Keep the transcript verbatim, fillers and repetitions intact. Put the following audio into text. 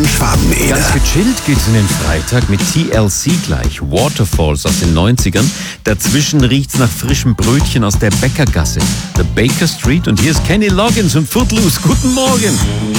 Schwabenede. Ganz gechillt geht's in den Freitag mit T L C gleich. Waterfalls aus den neunzigern. Dazwischen riecht's nach frischem Brötchen aus der Bäckergasse. The Baker Street. Und hier ist Kenny Loggins und Footloose. Guten Morgen.